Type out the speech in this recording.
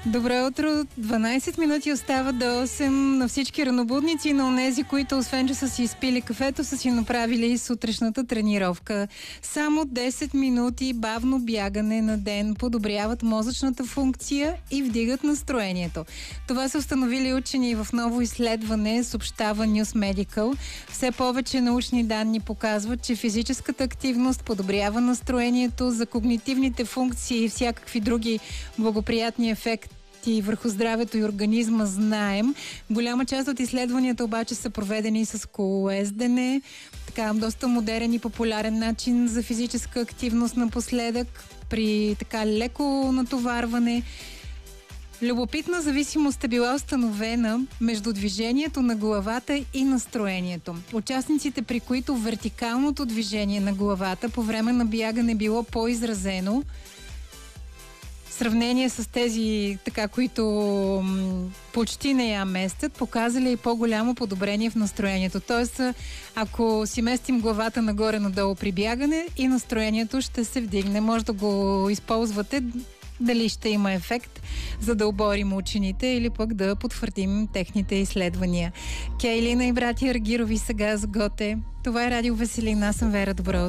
Добро утро! 12 минути остават до 8 на всички ранобудници и на онези, които освен, че са си изпили кафето, са си направили сутрешната тренировка. Само 10 минути бавно бягане на ден подобряват мозъчната функция и вдигат настроението. Това са установили учени в ново изследване, съобщава News Medical. Все повече научни данни показват, че физическата активност подобрява настроението, за когнитивните функции и всякакви други благоприятни ефекти и върху здравето и организма знаем. Голяма част от изследванията обаче са проведени с колоездене, така доста модерен и популярен начин за физическа активност напоследък, при така леко натоварване. Любопитна зависимост е била установена между движението на главата и настроението. Участниците, при които вертикалното движение на главата по време на бягане било по-изразено, в сравнение с тези, така, които почти не я местят, показали и по-голямо подобрение в настроението. Тоест, ако си местим главата нагоре-надолу при бягане, и настроението ще се вдигне. Може да го използвате, дали ще има ефект, за да оборим учените или пък да потвърдим техните изследвания. Кейлина и братя Аргирови сега с Готе. Това е Радио Веселина. Аз съм Вера. Добро